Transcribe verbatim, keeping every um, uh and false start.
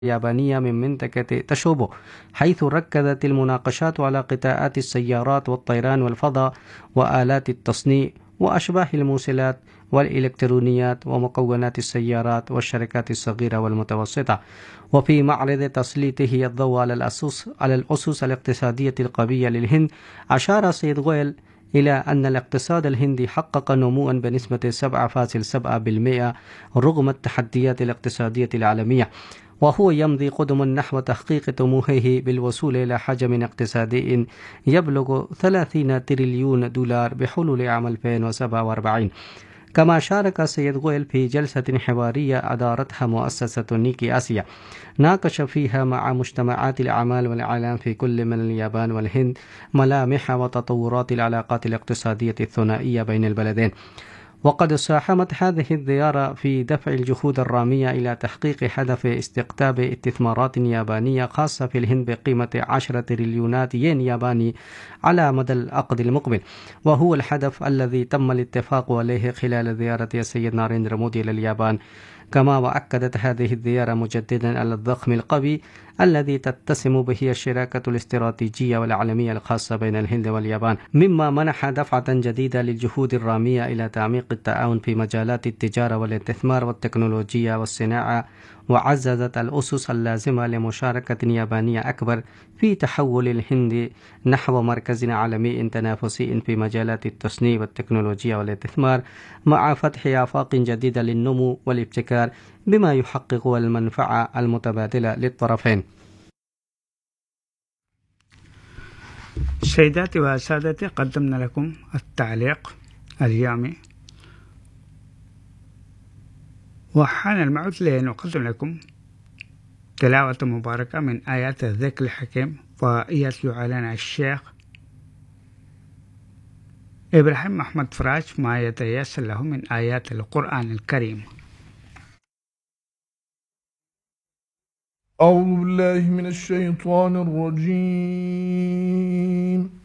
اليابانية من منطقة تشوبو، حيث ركزت المناقشات على قطاعات السيارات والطيران والفضاء وآلات التصنيع وأشباه الموصلات والإلكترونيات ومكونات السيارات والشركات الصغيرة والمتوسطة. وفي معرض تسليطه الضوء على الأسس على الأسس الاقتصادية القوية للهند، أشار سيد غويل إلى أن الاقتصاد الهندي حقق نمواً بنسبة سبعة فاصلة سبعة بالمئة رغم التحديات الاقتصادية العالمية، وهو يمضي قدما نحو تحقيق طموحه بالوصول إلى حجم اقتصادي يبلغ ثلاثين تريليون دولار بحلول عام ألفين وسبعة وأربعين. كما شارك السيد غويل في جلسة حوارية أدارتها مؤسسة نيكي آسيا، ناقش فيها مع مجتمعات الأعمال والإعلام في كل من اليابان والهند ملامح وتطورات العلاقات الاقتصادية الثنائية بين البلدين. وقد ساهمت هذه الزيارة في دفع الجهود الرامية إلى تحقيق هدف استقطاب استثمارات يابانية خاصة في الهند بقيمة عشرة تريليونات ين ياباني على مدى العقد المقبل، وهو الهدف الذي تم الاتفاق عليه خلال زيارة السيد ناريندرا مودي إلى اليابان. كما وأكدت هذه الزيارة مجددا على الضخم القوي الذي تتسم به الشراكة الاستراتيجية والعالمية الخاصة بين الهند واليابان، مما منح دفعة جديدة للجهود الرامية إلى تعميق التعاون في مجالات التجارة والاستثمار والتكنولوجيا والصناعة، وعززت الأسس اللازمة لمشاركة يابانية أكبر في تحول الهند نحو مركز عالمي تنافسي في مجالات التصنيع والتكنولوجيا والاستثمار، مع فتح آفاق جديدة للنمو والابتكار بما يحقق المنفعة المتبادلة للطرفين. سيداتي وسادتي، قدمنا لكم التعليق اليومي، وحان الموعد لنقدم لكم تلاوة مباركة من آيات الذكر الحكيم، ويتلو علينا الشيخ إبراهيم محمد فراج ما يتيسر له من آيات القرآن الكريم. أعوذ بالله من الشيطان الرجيم.